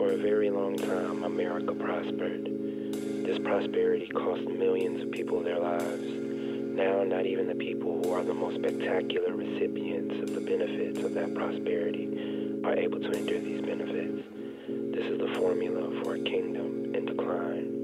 For a very long time, America prospered. This prosperity cost millions of people their lives. Now, not even the people who are the most spectacular recipients of the benefits of that prosperity are able to endure these benefits. This is the formula for a kingdom in decline.